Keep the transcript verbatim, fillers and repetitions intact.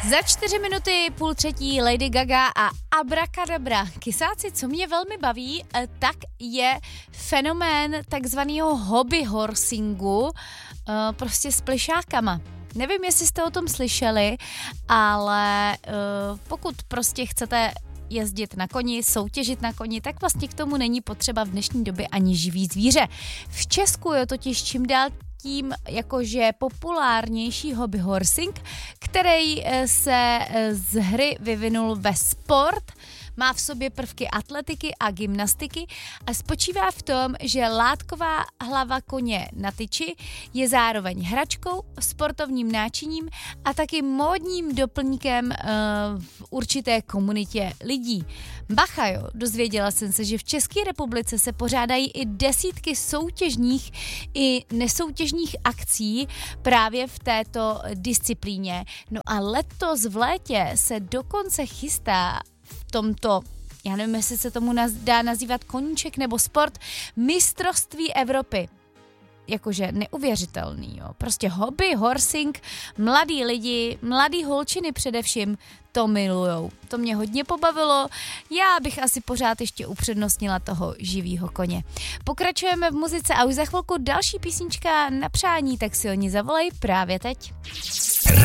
Za čtyři minuty půl třetí Lady Gaga a Abracadabra. Kysáci, co mě velmi baví, tak je fenomén takzvaného hobby horsingu, prostě s plišákama. Nevím, jestli jste o tom slyšeli, ale pokud prostě chcete jezdit na koni, soutěžit na koni, tak vlastně k tomu není potřeba v dnešní době ani živý zvíře. V Česku je totiž čím dál tím jakože populárnější hobby horsing, který se z hry vyvinul ve sport, má v sobě prvky atletiky a gymnastiky a spočívá v tom, že látková hlava koně na tyči je zároveň hračkou, sportovním náčiním a taky módním doplňkem uh, v určité komunitě lidí. Bacha jo, dozvěděla jsem se, že v České republice se pořádají i desítky soutěžních i nesoutěžních akcí právě v této disciplíně. No a letos v létě se dokonce chystá v tomto, já nevím, jestli se tomu naz, dá nazývat koníček nebo sport, mistrovství Evropy. Jakože neuvěřitelný, jo. Prostě hobby, horsing, mladí lidi, mladí holčiny především to milujou. To mě hodně pobavilo, já bych asi pořád ještě upřednostnila toho živýho koně. Pokračujeme v muzice a už za chvilku další písnička na přání, tak si o ní zavolej právě teď.